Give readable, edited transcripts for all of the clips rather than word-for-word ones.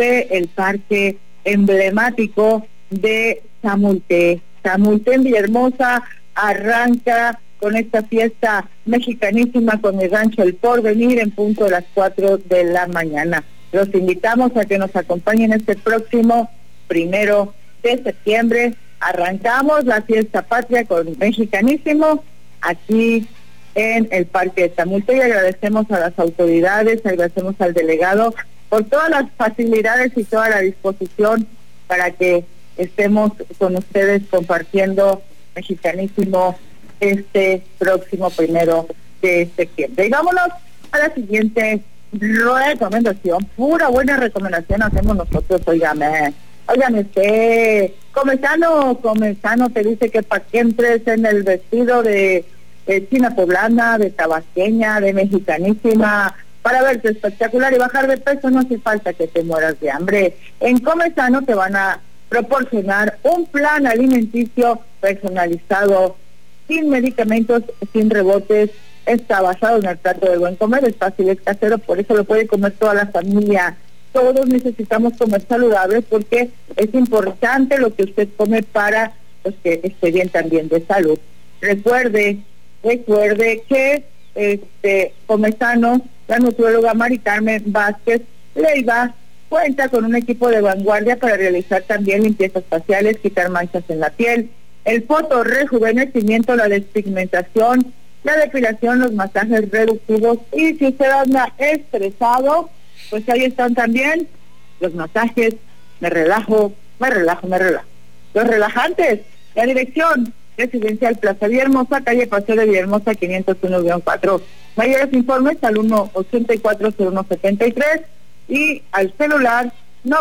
del parque emblemático de Zamulte. Zamulte en Villahermosa arranca con esta fiesta mexicanísima con el Rancho El Porvenir en punto de las 4 de la mañana. Los invitamos a que nos acompañen este próximo 1 de septiembre. Arrancamos la fiesta patria con mexicanísimo aquí en el Parque de Zamulte, y agradecemos a las autoridades, agradecemos al delegado por todas las facilidades y toda la disposición para que estemos con ustedes compartiendo mexicanísimo este próximo 1 de septiembre. Y vámonos a la siguiente recomendación. Pura buena recomendación hacemos nosotros. Óigame usted, comenzano te dice que para que entres en el vestido de china poblana, de tabasqueña, de mexicanísima, para verte espectacular y bajar de peso. No hace falta que te mueras de hambre. En Comenzano te van a proporcionar un plan alimenticio personalizado, sin medicamentos, sin rebotes. Está basado en el plato del buen comer, es fácil, es casero, por eso lo puede comer toda la familia. Todos necesitamos comer saludable porque es importante lo que usted come para pues, que esté bien también de salud. Recuerde que Comenzano, la nutrióloga Mari Carmen Vázquez Leiva, cuenta con un equipo de vanguardia para realizar también limpiezas faciales, quitar manchas en la piel, el fotorrejuvenecimiento, la despigmentación, la depilación, los masajes reductivos, y si usted anda estresado, pues ahí están también los masajes, me relajo. Los relajantes, la dirección residencial Plaza Villahermosa, calle Paseo de Villahermosa 501-4. Mayores informes al 1-840173 y al celular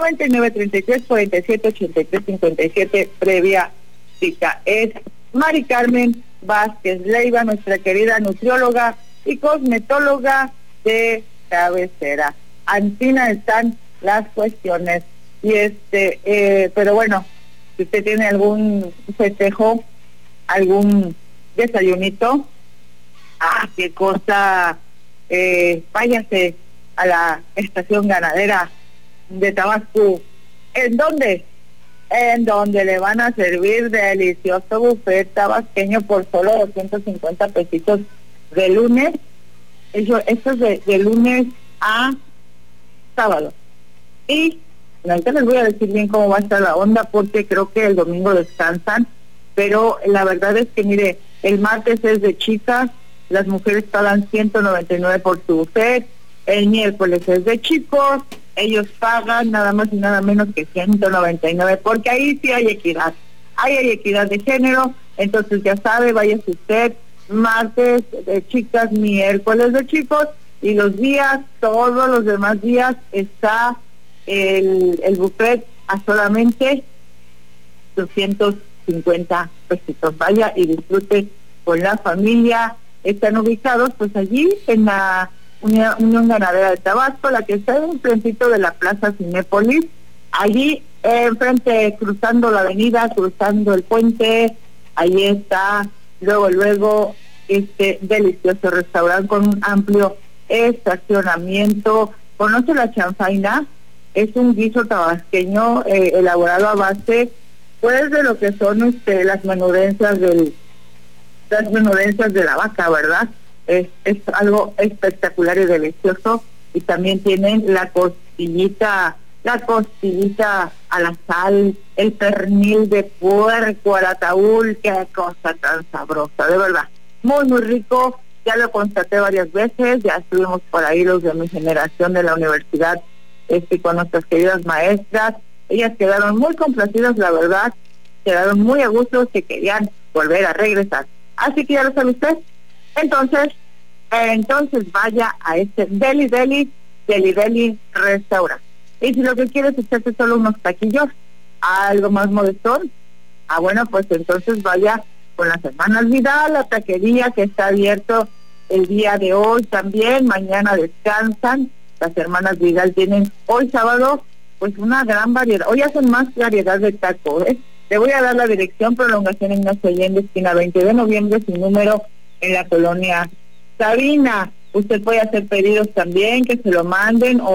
9933-4783-57, previa cita. Es Mari Carmen Vázquez Leiva, nuestra querida nutrióloga y cosmetóloga de cabecera. Antina están las cuestiones. Y pero bueno, si usted tiene algún festejo, algún desayunito, qué cosa, váyase a la estación ganadera de Tabasco. ¿En dónde? En donde le van a servir delicioso buffet tabasqueño por solo 250 pesitos de lunes. Esto es de lunes a sábado. Y ahorita les voy a decir bien cómo va a estar la onda, porque creo que el domingo descansan, pero la verdad es que mire, el martes es de chicas, las mujeres pagan 199 por su buffet, el miércoles es de chicos, ellos pagan nada más y nada menos que 199, porque ahí sí hay equidad de género. Entonces ya sabe, váyase usted martes de chicas, miércoles de chicos, y todos los demás días está el buffet a solamente 250 pesitos. Vaya y disfrute con la familia. Están ubicados pues allí en la Unión Ganadera de Tabasco, la que está en un frentito de la Plaza Cinépolis, allí enfrente, cruzando la avenida, cruzando el puente. Ahí está luego este delicioso restaurante con un amplio estacionamiento. ¿Conoce la chanfaina? Es un guiso tabasqueño elaborado a base pues de lo que son las menudencias de la vaca, ¿verdad? Es algo espectacular y delicioso. Y también tienen la costillita a la sal, el pernil de puerco al ataúd. Qué cosa tan sabrosa, de verdad, muy rico. Ya lo constaté varias veces, ya estuvimos por ahí los de mi generación de la universidad, con nuestras queridas maestras. Ellas quedaron muy complacidas, la verdad, quedaron muy a gusto, que querían volver a regresar. Así que ya lo sabe usted. Entonces vaya a este Deli restaurante. Y si lo que quiere es echarse solo unos taquillos, algo más modestón, bueno, pues entonces vaya con las hermanas Vidal, la taquería, que está abierto el día de hoy también. Mañana descansan. Las hermanas Vidal tienen hoy sábado pues una gran variedad. Hoy hacen más variedad de tacos. Le voy a dar la dirección: Prolongación Ignacio Allende, esquina 20 de noviembre, sin número, en la colonia Sabina. Usted puede hacer pedidos también, que se lo manden, o